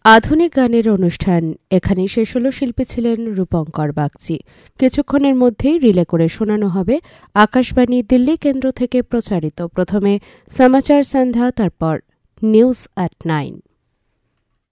আধুনিক গানের অনুষ্ঠান এখানেই শেষ হলো। শিল্পী ছিলেন রূপঙ্কর বাগচি। কিছুক্ষণের মধ্যেই রিলে করে শোনানো হবে আকাশবাণী দিল্লি কেন্দ্র থেকে প্রচারিত প্রথমে সমাচার সন্ধ্যা, তারপর নিউজ অ্যাট 9।